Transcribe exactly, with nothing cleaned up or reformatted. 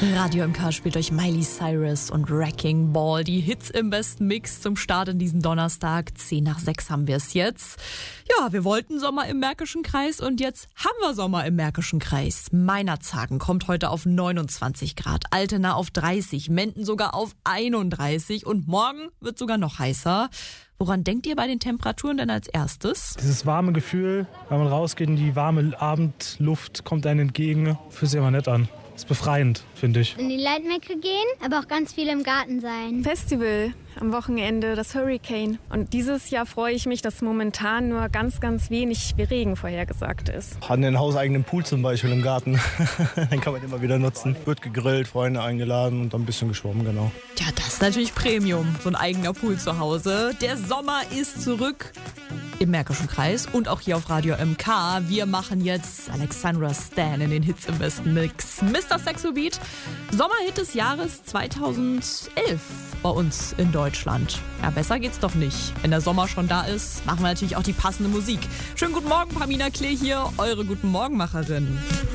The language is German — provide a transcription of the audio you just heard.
Radio M K spielt euch Miley Cyrus und Wrecking Ball. Die Hits im besten Mix zum Start in diesen Donnerstag. Zehn nach sechs haben wir es jetzt. Ja, wir wollten Sommer im Märkischen Kreis und jetzt haben wir Sommer im Märkischen Kreis. Meinerzhagen kommt heute auf neunundzwanzig Grad, Altena auf dreißig, Menden sogar auf einunddreißig und morgen wird sogar noch heißer. Woran denkt ihr bei den Temperaturen denn als erstes? Dieses warme Gefühl, wenn man rausgeht und die warme Abendluft kommt einem entgegen, fühlt sich immer nett an. Ist befreiend, finde ich. In die Leitmecke gehen, aber auch ganz viel im Garten sein. Festival am Wochenende, das Hurricane. Und dieses Jahr freue ich mich, dass momentan nur ganz, ganz wenig Regen vorhergesagt ist. Hatten einen hauseigenen Pool zum Beispiel im Garten. Den kann man immer wieder nutzen. Wird gegrillt, Freunde eingeladen und dann ein bisschen geschwommen, genau. Ja, das ist natürlich Premium, so ein eigener Pool zu Hause. Der Sommer ist zurück im Märkischen Kreis und auch hier auf Radio M K. Wir machen jetzt Alexandra Stan in den Hits im besten Mix. Mister Saxo Beat, Sommerhit des Jahres zweitausendelf bei uns in Deutschland. Ja, besser geht's doch nicht. Wenn der Sommer schon da ist, machen wir natürlich auch die passende Musik. Schönen guten Morgen, Pamina Klee hier, eure Guten Morgenmacherin.